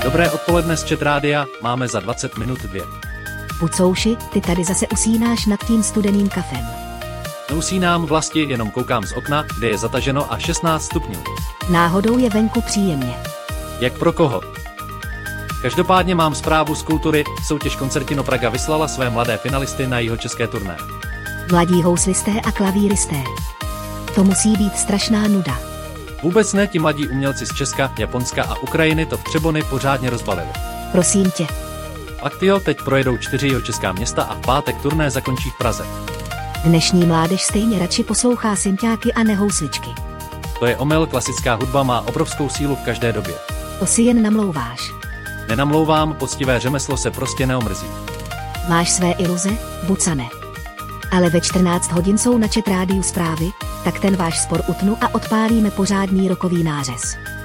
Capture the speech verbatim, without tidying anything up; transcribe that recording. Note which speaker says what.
Speaker 1: Dobré odpoledne z Chat Rádia, máme za dvacet minut dvě.
Speaker 2: Pucouši, ty tady zase usínáš nad tím studeným kafem.
Speaker 1: Neusínám vlasti, jenom koukám z okna, kde je zataženo a šestnáct stupňů.
Speaker 2: Náhodou je venku příjemně.
Speaker 1: Jak pro koho? Každopádně mám zprávu z kultury, soutěž Koncertino Praga vyslala své mladé finalisty na jihočeské turné.
Speaker 2: Mladí houslisté a klavíristé. To musí být strašná nuda.
Speaker 1: Vůbec ne, ti mladí umělci z Česka, Japonska a Ukrajiny to v Třeboni pořádně rozbalili.
Speaker 2: Prosím tě.
Speaker 1: Aktio teď projedou čtyři jihočeská města a v pátek turné zakončí v Praze.
Speaker 2: Dnešní mládež stejně radši poslouchá synťáky a nehousličky.
Speaker 1: To je omyl, klasická hudba má obrovskou sílu v každé době.
Speaker 2: To si jen namlouváš.
Speaker 1: Nenamlouvám, poctivé řemeslo se prostě neomrzí.
Speaker 2: Máš své iluze, Bucane. Ale ve čtrnáct hodin jsou na Chat Rádiu zprávy, tak ten váš spor utnu a odpálíme pořádný rokový nářez.